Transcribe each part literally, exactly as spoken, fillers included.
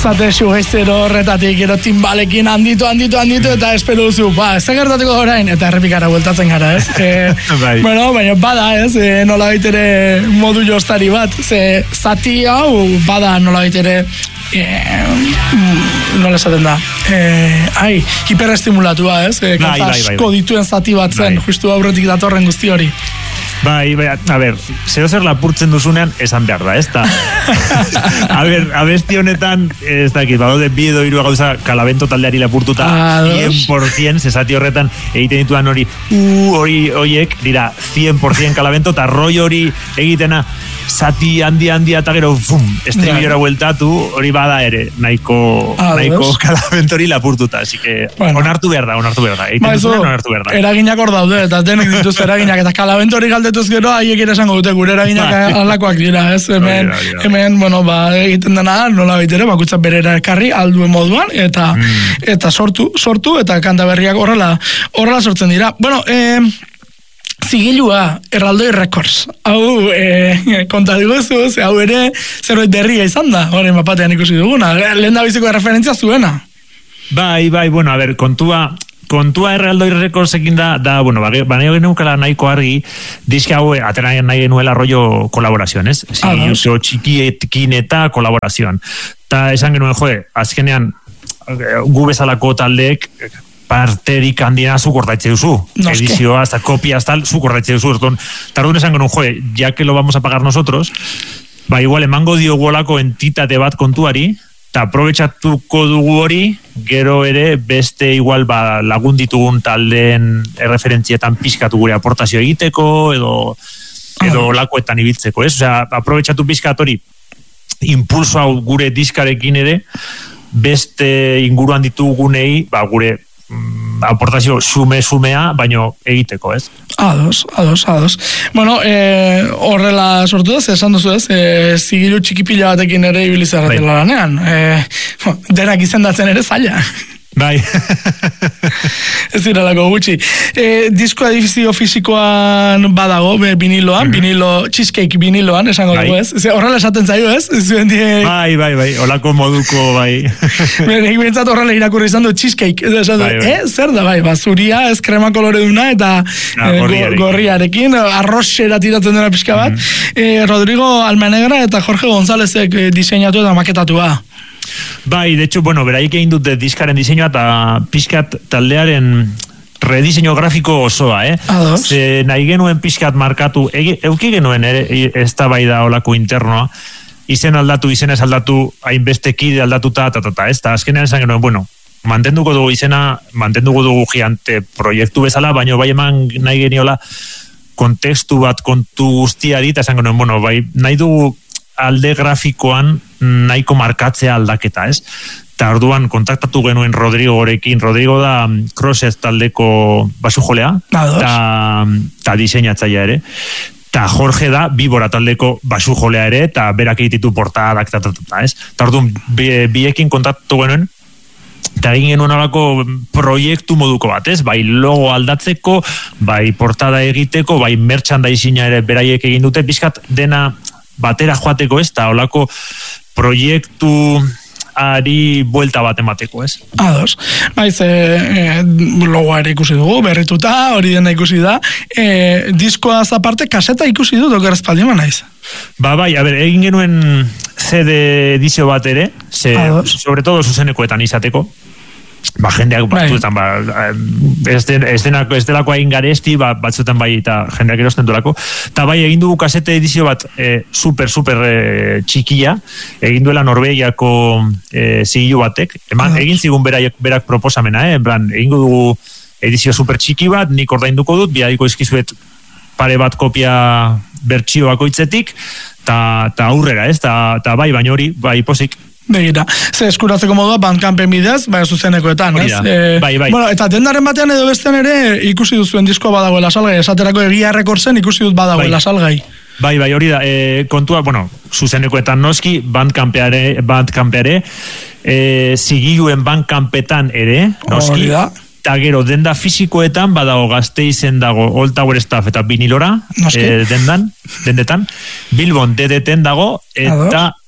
zate sugeizero horretatik, gero timbalekin handitu, handitu, handitu, eta espero duzu, ba, ez da gertatuko orain, eta errepikara bueltatzen gara, ez? E, bueno, baina bada, ez? E, nola baitere modu jostari bat, ze zati hau bada nola baitere Eh, nola esaten da eh, ai, hiperestimulatua, ez? Eh, bai, bai, bai, bai. dituen zati bat zen, bai. Justu aurretik datorren guzti hori. Bai, bai, a ber, zeo zer lapurtzen duzunean esan behar da, ez da? a ber, abesti honetan, ez dakit, badaude bi edo hiru gauza Kalavento taldeari lapurtuta cien por ciento, zezati horretan egiten dituan hori, uh, hori, horiek, dira, cien por ciento Kalavento, eta roi hori egitena, zati handi handia eta gero, fum, estribilora bueltatu, hori bada ere, nahiko, nahiko Kalavento hori lapurtuta, así que, bueno. onartu behar da, onartu behar da, egiten duzunean onartu behar da. Eraginak hor daude, eta denek dituz eraginak, eta Kalavento hori galdetuz gero, haiek ere esango dute, gure eraginak alakoak dira, ez, hemen, hemen, bueno, ba, egiten dena, nola baitere, bakutzak berera ekarri, alduen moduan, eta, mm. eta sortu, sortu, eta kanta berriak horrela, horrela sortzen dira. Bueno, eh, zigilua, Erraldoi Records. Hau, eh, konta diguzu, hau ere zerbait berria izan da, hori mapatean ikusi duguna. Lehen da biziko referentzia zuena. Bai, bai, bueno, a ver, kontua... Kontua Erraldoi Recordsekin da, da, bueno, baina geneukala nahiko argi, diska hau, atera nahi genuela rollo kolaborazioan, ez? Zigiluzio txikiekin eta kolaborazioan. Ta esan genuen, jode, azkenean, gu bezalako taldeek, parterik handiena zuk ordaitze duzu. Edizioa, hasta kopia, hasta zuk ordaitze duzu. Tardun esan genuen, jode, ya que lo vamos a pagar nosotros, ba, igual, emango diogolako entitate bat kontuari, eta aprobetxatuko dugu hori, gero ere beste igual ba, lagun ditugun taldeen erreferentzietan pixkatu gure aportazio egiteko, edo, edo lakoetan ibiltzeko, ez? Osea, aprobetxatu pixkat hori, impulso hau gure diskarekin ere, beste inguruan ditugunei, ba, gure mm, aportazio sume-sumea, baino egiteko, ez? Ados, ados, ados. Bueno, eh, horrela sortu ez, esan duzu ez, eh, zigilu txikipila batekin ere ibilizarratela lanean. Eh, denak izendatzen ere zaila. Bai. Ez direlako gutxi. E, disko edifizio fisikoan badago, be, viniloan, mm-hmm. vinilo, cheesecake viniloan, esango dugu ez. Ze, horrela esaten zaio ez? Zuen die... Bai, bai, bai, olako moduko, bai. Nik bintzat horrela irakurri izan du cheesecake. Esan, bai, bai. Eh, zer da, bai, bazuria, ez krema kolore duna, eta ah, eh, gorriarekin. gorriarekin, arroxera tiratzen dena pixka bat. Mm-hmm. Eh, Rodrigo Almanegra eta Jorge Gonzálezek diseinatu eta maketatua. Bai, de hecho, bueno, beraik egin dute diskaren diseinua eta pixkat taldearen rediseño grafiko osoa, eh? Ados. Ze nahi genuen pixkat markatu, egi, euki genuen ere, ez da bai da olako internoa, izen aldatu, izen ez aldatu, hainbeste kide aldatuta, eta, eta, ez da, azkenean esan genuen, bueno, mantenduko dugu izena, mantenduko dugu gigante proiektu bezala, baina bai eman nahi geniola kontekstu bat kontu guztiari, eta esan genuen, bueno, bai, nahi dugu alde grafikoan nahiko markatzea aldaketa, ez? Eta orduan kontaktatu genuen Rodrigo gorekin. Rodrigo da Crosset taldeko basujolea, eta diseinatzaia ere. Eta Jorge da Bibora taldeko basujolea ere, eta berak egititu portadak, ez? Eta orduan biekin kontaktatu genuen, eta egin genuen alako proiektu moduko bat, ez? Bai logo aldatzeko, bai portada egiteko, bai merchandising ere beraiek egin dute, bizkat dena batera joateko, ez, eta olako proiektu ari buelta bat emateko, ez? Ados. Baiz, e, e, logoa ere ikusi dugu, berrituta, hori dena ikusi da. E, diskoaz aparte, kaseta ikusi du, doker espaldima naiz? Ba, bai, a ber, egin genuen C D edizio bat ere, ze, sobre todo zuzenekoetan izateko, ba, jendeak batzuetan, ba, ez, den, ez, denako, ez delako egin garesti, ba, batzuetan bai, eta jendeak erosten duelako, eta bai, egin dugu kasete edizio bat e, super, super e, txikia, egin duela Norvegiako e, zigilu batek, eman, egin zigun berak, berak proposamena, eh? En plan, egin dugu edizio super txiki bat, nik ordainduko dut, biaiko izkizuet pare bat kopia bertsio bakoitzetik, eta aurrera, ez, eta bai, baina hori, bai, posik. Begira, ze eskuratzeko modua Bandcampen bidez, bai zuzenekoetan, ez? E, bai, bai. Bueno, eta dendaren batean edo bestean ere ikusi duzuen diskoa badagoela salgai, esaterako Egia Recordsen ikusi dut badagoela bai. salgai. Bai, bai, hori da, e, kontua, bueno, zuzenekoetan noski, Bandcampeare, Bandcampeare, e, zigiluen Bandcampetan ere, noski, eta gero denda fisikoetan badago Gasteizen dago Old Tower Staff eta vinilora, e, dendan, dendetan, Bilbon D D T dago, eta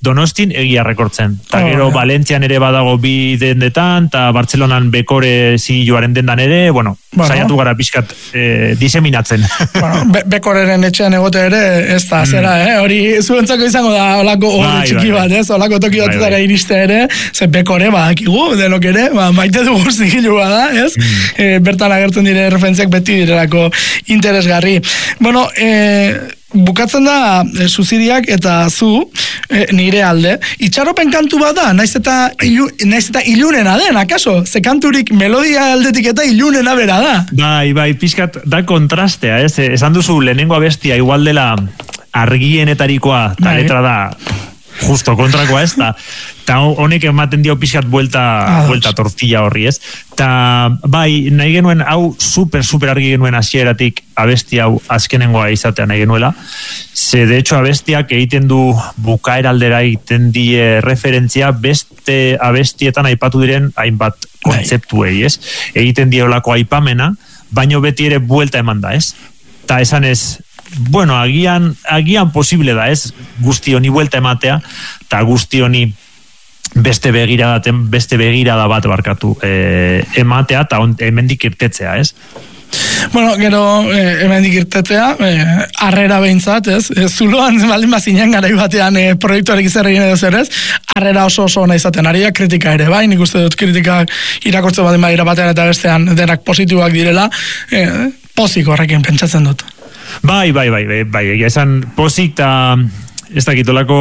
Donostin egia rekortzen. Ta gero Oh, Valentzian ere badago bi dendetan, eta Bartzelonan bekore zigiluaren dendan ere, bueno, Bueno. saiatu gara pixkat eh, diseminatzen. Bueno, be bekoreren etxean egote ere, ez da, zera, eh? Hori zuentzako izango da olako orde Bai, txiki bai, bat, bai. ez? Olako toki Bai, batutara bai. iriste ere, ze bekore badakigu, denok ere, ba, maite dugu zigilua da, ez? Eh, bertan agertzen dire referentziak beti direlako interesgarri. Bueno, eh, bukatzen da e, Zuziriak eta zu e, nire alde. Itxaropen kantu bat da, naiz eta, ilu, naiz eta ilunena den, akaso? Ze kanturik melodia aldetik eta ilunena bera da. Bai, bai, pixkat da kontrastea, ez? Esan duzu lehenengo abestia igual dela argienetarikoa, eta Bai. letra da justo kontrakoa ez da, eta honek ematen dio pixkat buelta, Ados. buelta tortilla horri ez, eta bai, nahi genuen hau super, super argi genuen hasieratik abesti hau azkenengoa izatea nahi genuela, ze de hecho abestiak egiten du bukaeraldera egiten die referentzia beste abestietan aipatu diren hainbat kontzeptuei, ez? Egiten diolako aipamena, baino beti ere buelta eman da, ez? Ta esan ez, bueno, agian, agian posible da, ez? Guzti honi buelta ematea, eta guzti honi beste begirada, beste begirada bat barkatu e, ematea, eta hemendik irtetzea, ez? Bueno, gero eh, hemendik irtetzea, eh, arrera behintzat, ez? E, zuloan baldin bazinen garai batean eh, proiektuarek zer egin edo zer ez, arrera oso oso ona izaten ari da, kritika ere, bai, nik uste dut kritikak irakortze baldin badira batean eta bestean denak positiboak direla, eh, pozik horrekin pentsatzen dut. Bai, bai, bai, bai, bai, egia esan pozik eta ez dakitolako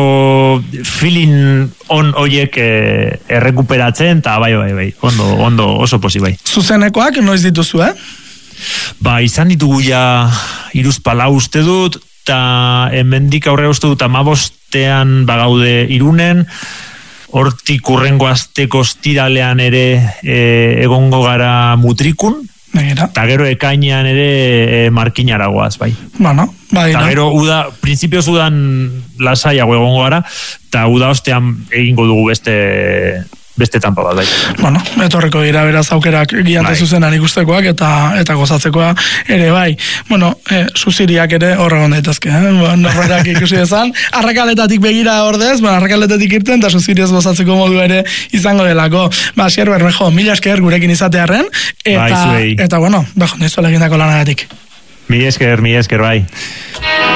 feeling on oiek eh, errekuperatzen, eta bai, bai, bai, ondo, ondo oso pozik, bai. Zuzenekoak noiz dituzu, eh? Ba, izan ditugu ja iruzpala uste dut, eta hemendik aurrera uste dut amabostean bagaude Irunen, hortik urrengo asteko ostiralean ere e, egongo gara Mutrikun, Begira. eta gero ekainean ere e, Markinaragoaz, bai. Bueno, bai, Eta gero, uda, printzipioz udan lasaiago egongo gara, eta uda ostean egingo dugu beste beste tanpa bat, bai. Bueno, etorreko dira beraz aukerak giante Bai. zuzenan ikustekoak eta eta gozatzekoa ere bai. Bueno, e, Zuziriak ere horregon daitezke, eh? Bueno, norberak ikusi dezan. Arrakaletatik begira ordez, bueno, arrakaletatik irten, eta Zuziriaz gozatzeko modu ere izango delako. Ba, Asier Bermejo, mila esker gurekin izatearren, eta, Bai, zuei. eta bueno, bejo, nizuela egindako lanagatik. Mi esker, mi esker, bai.